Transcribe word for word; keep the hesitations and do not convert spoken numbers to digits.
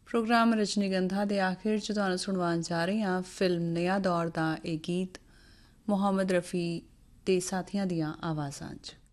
Programme रजनीगंधा के आखिर च तुहानूं सुणवान जा रही हाँ फिल्म नया दौर का यह गीत मुहम्मद रफ़ी ते साथियां दियां आवाज़ां च।